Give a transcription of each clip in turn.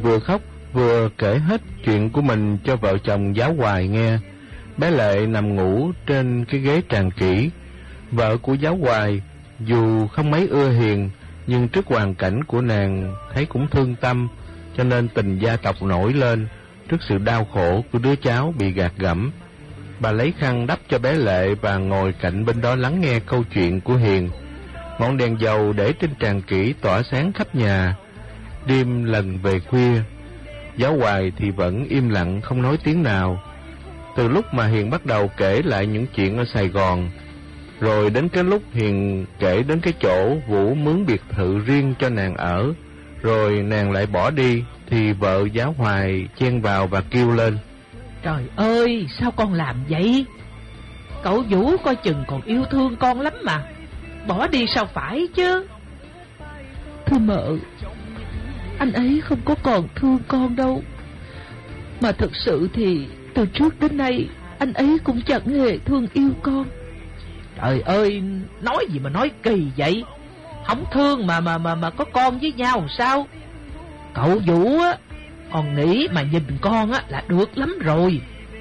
vừa khóc vừa kể hết chuyện của mình cho vợ chồng Giáo Hoài nghe. Bé Lệ nằm ngủ trên cái ghế tràn kỹ. Vợ của Giáo Hoài dù không mấy ưa Hiền, nhưng trước hoàn cảnh của nàng thấy cũng thương tâm, cho nên tình gia tộc nổi lên trước sự đau khổ của đứa cháu bị gạt gẫm. Bà lấy khăn đắp cho bé Lệ và ngồi cạnh bên đó lắng nghe câu chuyện của Hiền. Ngọn đèn dầu để trên tràn kỹ tỏa sáng khắp nhà. Đêm lần về khuya, Giáo Hoài thì vẫn im lặng không nói tiếng nào. Từ lúc mà Hiền bắt đầu kể lại những chuyện ở Sài Gòn, rồi đến cái lúc Hiền kể đến cái chỗ Vũ mướn biệt thự riêng cho nàng ở, rồi nàng lại bỏ đi, thì vợ Giáo Hoài chen vào và kêu lên: Trời ơi, sao con làm vậy? Cậu Vũ coi chừng còn yêu thương con lắm mà, bỏ đi sao phải chứ? Thưa mợ, anh ấy không có còn thương con đâu. Mà thực sự thì từ trước đến nay anh ấy cũng chẳng hề thương yêu con. Trời ơi, nói gì mà nói kỳ vậy? Không thương mà có con với nhau sao? Cậu Vũ á, còn nghĩ mà nhìn con á là được lắm rồi.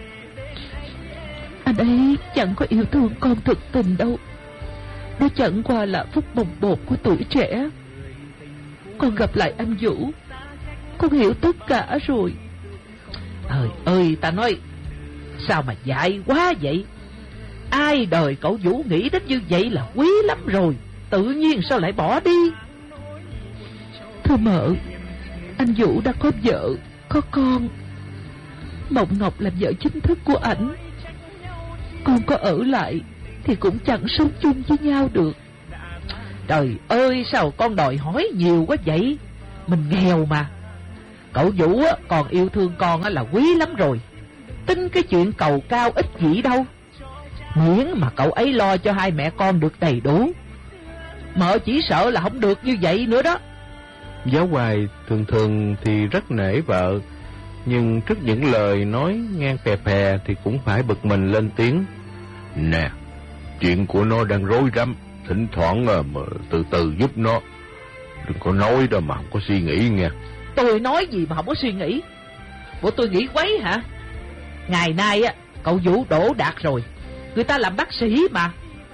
Anh ấy chẳng có yêu thương con thực tình đâu. Đó chẳng qua là phút bồng bột của tuổi trẻ. Con gặp lại anh Vũ, con hiểu tất cả rồi. Trời ơi, ta nói sao mà dại quá vậy? Ai đời cậu Vũ nghĩ đến như vậy là quý lắm rồi, tự nhiên sao lại bỏ đi? Thưa mợ, anh Vũ đã có vợ, có con. Mộng Ngọc là vợ chính thức của ảnh. Con có ở lại thì cũng chẳng sống chung với nhau được. Trời ơi, sao con đòi hỏi nhiều quá vậy? Mình nghèo mà. Cậu Vũ á, còn yêu thương con á là quý lắm rồi. Tính cái chuyện cầu cao ích gì đâu. Miễn mà cậu ấy lo cho hai mẹ con được đầy đủ. Mợ chỉ sợ là không được như vậy nữa đó. Giáo Hoài thường thì rất nể vợ, nhưng trước những lời nói ngang phè phè thì cũng phải bực mình lên tiếng: Nè, chuyện của nó đang rối rắm, thỉnh thoảng mà từ từ giúp nó. Đừng có nói đâu mà không có suy nghĩ nghe. Tôi nói gì mà không có suy nghĩ? Bộ tôi nghĩ quấy hả? Ngày nay á, cậu Vũ đỗ đạt rồi, người ta làm bác sĩ mà.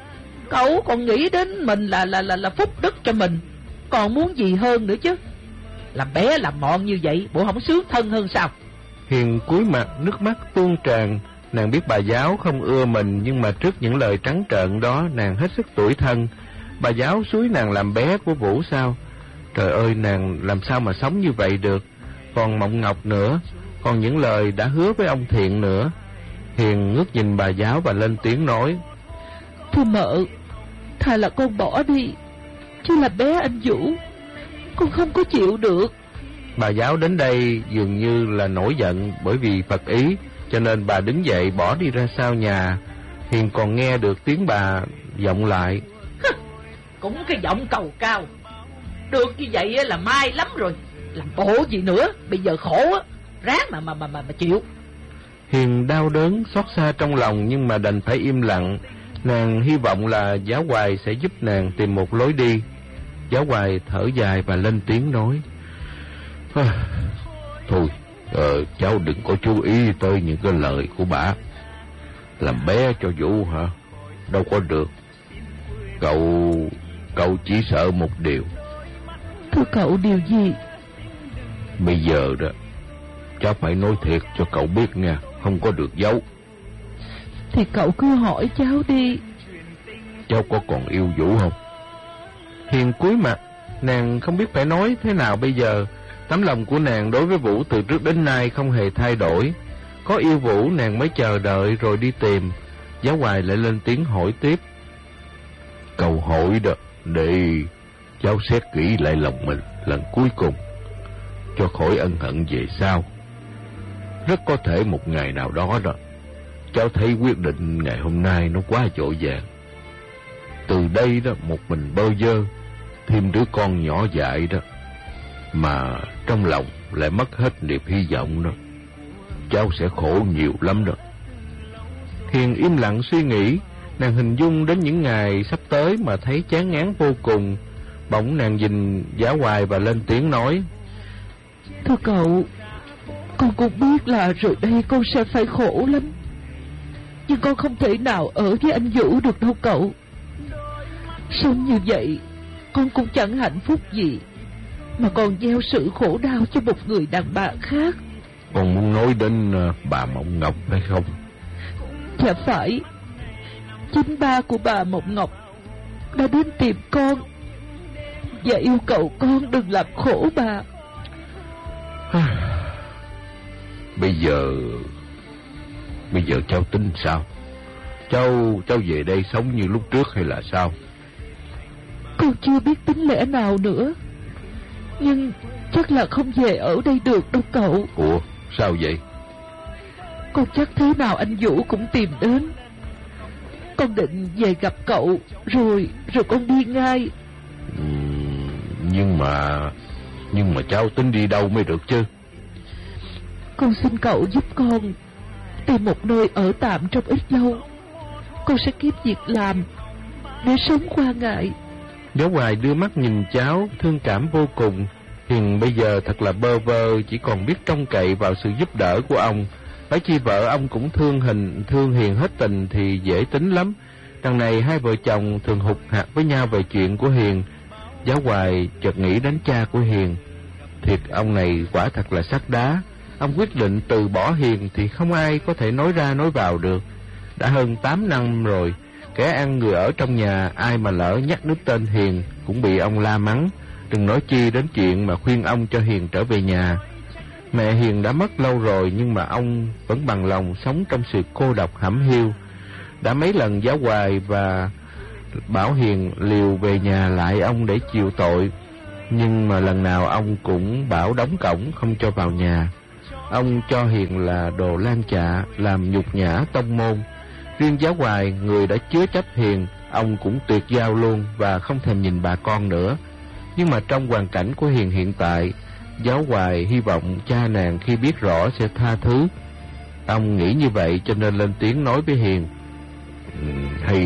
Cậu còn nghĩ đến mình là phúc đức cho mình, còn muốn gì hơn nữa chứ? Làm bé làm mọn như vậy, bộ không sướng thân hơn sao? Hiền cúi mặt, nước mắt tuôn tràn. Nàng biết bà Giáo không ưa mình, nhưng mà trước những lời trắng trợn đó, nàng hết sức tủi thân. Bà Giáo xúi nàng làm bé của Vũ sao? Trời ơi, nàng làm sao mà sống như vậy được? Còn Mộng Ngọc nữa, còn những lời đã hứa với ông Thiện nữa. Hiền ngước nhìn bà Giáo và lên tiếng nói: Thưa mợ, thà là con bỏ đi, chứ là bé anh Vũ con không có chịu được. Bà Giáo đến đây dường như là nổi giận bởi vì phật ý, cho nên bà đứng dậy bỏ đi ra sau nhà. Hiền còn nghe được tiếng bà vọng lại: Cũng cái giọng cầu cao. Được như vậy là may lắm rồi, làm bộ gì nữa, bây giờ khổ á, ráng mà chịu. Hiền đau đớn xót xa trong lòng, nhưng mà đành phải im lặng. Nàng hy vọng là Giáo Hoài sẽ giúp nàng tìm một lối đi. Giáo Hoài thở dài và lên tiếng nói: Thôi, cháu đừng có chú ý tới những cái lời của bà. Làm bé cho Vũ hả? Đâu có được. Cậu chỉ sợ một điều. Thưa cậu, điều gì? Bây giờ đó, cháu phải nói thiệt cho cậu biết nha, không có được giấu. Thì cậu cứ hỏi cháu đi. Cháu có còn yêu Vũ không? Hiền cúi mặt, nàng không biết phải nói thế nào bây giờ. Tấm lòng của nàng đối với Vũ từ trước đến nay không hề thay đổi. Có yêu Vũ nàng mới chờ đợi rồi đi tìm. Giáo Hoài lại lên tiếng hỏi tiếp: Cậu hỏi đó, để cháu xét kỹ lại lòng mình lần cuối cùng, cho khỏi ân hận về sau. Rất có thể một ngày nào đó đó, cháu thấy quyết định ngày hôm nay nó quá vội vàng. Từ đây đó, một mình bơ vơ, thêm đứa con nhỏ dại đó, mà trong lòng lại mất hết niềm hy vọng đó, cháu sẽ khổ nhiều lắm đó. Hiền im lặng suy nghĩ. Nàng hình dung đến những ngày sắp tới mà thấy chán ngán vô cùng. Bỗng nàng nhìn Giáo Hoài và lên tiếng nói: Thưa cậu, con cũng biết là rồi đây con sẽ phải khổ lắm, nhưng con không thể nào ở với anh Vũ được đâu cậu. Sống như vậy con cũng chẳng hạnh phúc gì, mà còn gieo sự khổ đau cho một người đàn bà khác. Con muốn nói đến bà Mộng Ngọc hay không? Dạ phải. Chính ba của bà Mộng Ngọc đã đến tìm con và yêu cầu con đừng làm khổ bà. Bây giờ cháu tính sao? Cháu về đây sống như lúc trước hay là sao? Con chưa biết tính lẽ nào nữa, nhưng chắc là không về ở đây được đâu cậu. Ủa, sao vậy? Con chắc thế nào anh Vũ cũng tìm đến. Con định về gặp cậu rồi con đi ngay. Nhưng mà cháu tính đi đâu mới được chứ? Con xin cậu giúp con tìm một nơi ở tạm trong ít lâu. Con sẽ kiếm việc làm để sống qua ngày. Giáo Hoài đưa mắt nhìn cháu, thương cảm vô cùng. Hiền bây giờ thật là bơ vơ, chỉ còn biết trông cậy vào sự giúp đỡ của ông. Phải chi vợ ông cũng thương Hiền hết tình thì dễ tính lắm. Đằng này hai vợ chồng thường hụt hạt với nhau về chuyện của Hiền. Giáo Hoài chợt nghĩ đến cha của Hiền. Thiệt ông này quả thật là sắt đá. Ông quyết định từ bỏ Hiền thì không ai có thể nói ra nói vào được. Đã hơn 8 năm rồi, kẻ ăn người ở trong nhà ai mà lỡ nhắc đến tên Hiền cũng bị ông la mắng, đừng nói chi đến chuyện mà khuyên ông cho Hiền trở về nhà. Mẹ Hiền đã mất lâu rồi, nhưng mà ông vẫn bằng lòng sống trong sự cô độc hẩm hiu. Đã mấy lần Giáo Hoài và bảo Hiền liều về nhà lại ông để chịu tội, nhưng mà lần nào ông cũng bảo đóng cổng không cho vào nhà. Ông cho Hiền là đồ lan chạ, làm nhục nhã tông môn. Riêng Giáo Hoài, người đã chứa chấp Hiền, ông cũng tuyệt giao luôn và không thèm nhìn bà con nữa. Nhưng mà trong hoàn cảnh của Hiền hiện tại, Giáo Hoài hy vọng cha nàng khi biết rõ sẽ tha thứ. Ông nghĩ như vậy cho nên lên tiếng nói với Hiền. Hay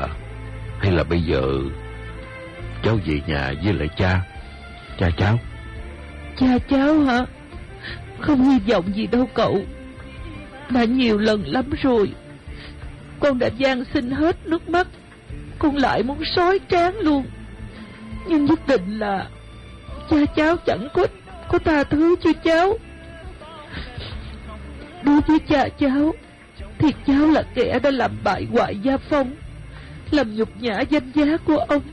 là bây giờ cháu về nhà với lại cha cháu. Cha cháu hả? Không hy vọng gì đâu cậu. Đã nhiều lần lắm rồi. Con đã van xin hết nước mắt, con lại muốn sói trán luôn. Nhưng nhất định là cha cháu chẳng có tha thứ cho cháu. Đối với cha cháu thì cháu là kẻ đã làm bại hoại gia phong, làm nhục nhã danh giá của ông.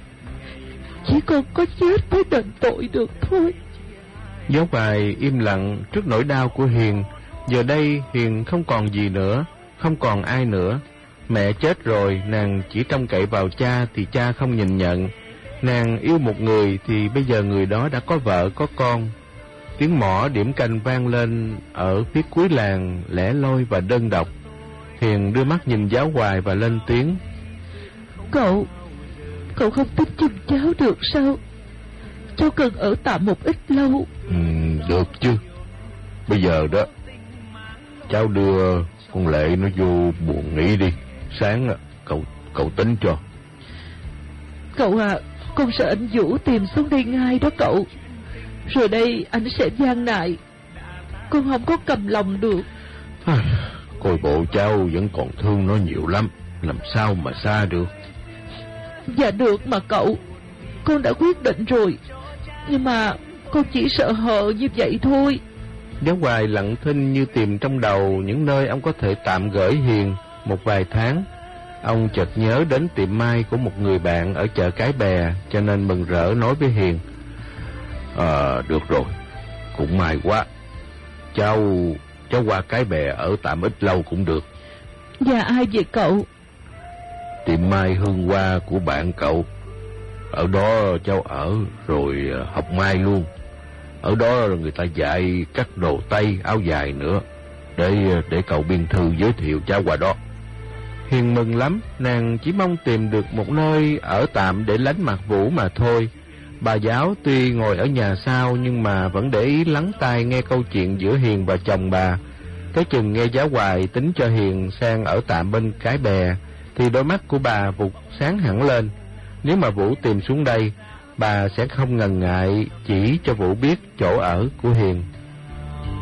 Chỉ còn có chết mới đền tội được thôi. Giáo Hoài im lặng trước nỗi đau của Hiền. Giờ đây Hiền không còn gì nữa, không còn ai nữa. Mẹ chết rồi, nàng chỉ trông cậy vào cha thì cha không nhìn nhận. Nàng yêu một người thì bây giờ người đó đã có vợ có con. Tiếng mõ điểm canh vang lên ở phía cuối làng, lẻ loi và đơn độc. Hiền đưa mắt nhìn Giáo Hoài và lên tiếng. Cậu không tin giùm cháu được sao? Cháu cần ở tạm một ít lâu. Được chứ. Bây giờ đó, cháu đưa con Lệ nó vô buồng nghỉ đi. Sáng cậu tính cho. Cậu à, con sợ anh Vũ tìm xuống đây ngay đó cậu. Rồi đây anh sẽ gian nại. Con không có cầm lòng được. Coi bộ cháu vẫn còn thương nó nhiều lắm, làm sao mà xa được. Dạ được mà cậu, con đã quyết định rồi. Nhưng mà con chỉ sợ hờ như vậy thôi. Giáo Hoài lặng thinh như tìm trong đầu những nơi ông có thể tạm gửi Hiền một vài tháng. Ông chợt nhớ đến tiệm may của một người bạn ở chợ Cái Bè, cho nên mừng rỡ nói với Hiền. Được rồi, cũng may quá. Cháu qua Cái Bè ở tạm ít lâu cũng được. Dạ ai vậy cậu? Tiệm may Hương Hoa của bạn cậu. Ở đó cháu ở rồi học may luôn. Ở đó người ta dạy cắt đồ tây, áo dài nữa. Để cậu biên thư giới thiệu cháu qua đó. Hiền mừng lắm, nàng chỉ mong tìm được một nơi ở tạm để lánh mặt Vũ mà thôi. Bà giáo tuy ngồi ở nhà sau nhưng mà vẫn để ý lắng tai nghe câu chuyện giữa Hiền và chồng bà. Tới chừng nghe Giáo Hoài tính cho Hiền sang ở tạm bên Cái Bè thì đôi mắt của bà vụt sáng hẳn lên. Nếu mà Vũ tìm xuống đây, bà sẽ không ngần ngại chỉ cho Vũ biết chỗ ở của Hiền.